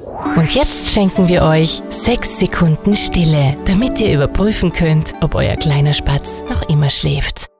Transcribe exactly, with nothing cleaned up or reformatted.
Und jetzt schenken wir euch sechs Sekunden Stille, damit ihr überprüfen könnt, ob euer kleiner Spatz noch immer schläft.